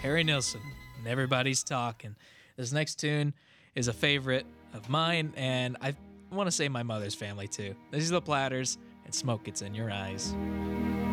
Harry Nilsson, and everybody's talking. This next tune is a favorite of mine, and I want to say my mother's family too. These are the Platters, and Smoke Gets in Your Eyes.